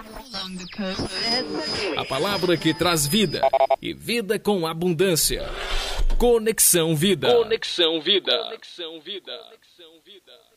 A palavra que traz vida e vida com abundância. Conexão Vida. Conexão Vida. Conexão Vida. Conexão Vida.